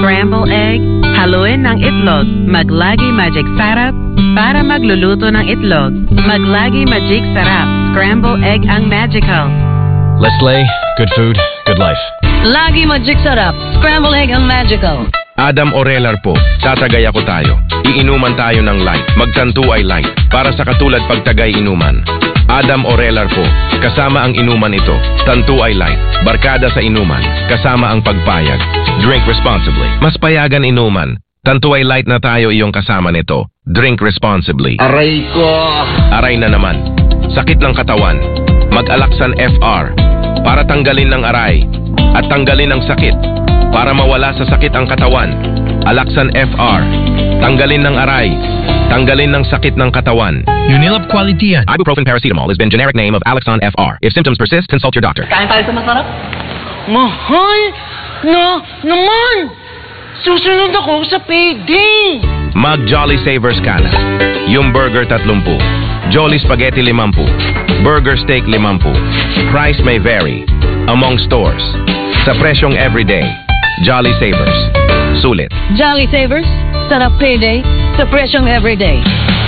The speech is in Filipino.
scramble egg, haluin ng itlog, maglagi magic sarap para magluluto ng itlog. Maglagi magic sarap, scramble egg ang magical. Leslie, good food, good life. Lagi magic sarap, scramble egg ang magical. Adam Orelar po, tatagay ako tayo. Iinuman tayo ng light, magtanto ay light, para sa katulad pagtagay inuman. Adam Orelar po, kasama ang inuman ito, tanto ay light, barkada sa inuman, kasama ang pagpayag. Drink responsibly. Mas payagan inuman, tanto ay light na tayo iyong kasama nito. Drink responsibly. Aray ko! Aray na naman. Sakit ng katawan. Mag-Alaxan FR para tanggalin ng aray at tanggalin ang sakit. Para mawala sa sakit ang katawan. Alaxan FR. Tanggalin ng aray. Tanggalin ng sakit ng katawan. Unilab quality yan. Ibuprofen paracetamol has been generic name of Alaxan FR. If symptoms persist, consult your doctor. Kain tayo sa masarap. Mahal na naman! Susunod ako sa payday! Mag Jolly Savers ka na. Yung burger 30. Jolly Spaghetti 50. Burger Steak 50. Price may vary among stores. Sa presyong everyday. Jolly Savers. Sulit. Jolly Savers, sarap payday, sa presyong everyday.